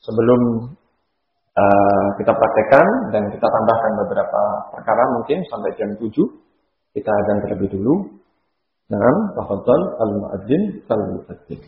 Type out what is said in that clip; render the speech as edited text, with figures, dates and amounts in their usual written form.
sebelum kita praktekkan dan kita tambahkan beberapa perkara mungkin sampai jam 7 kita adzan terlebih dulu. Naam, tafadhal al-muadzin fal-muadzin.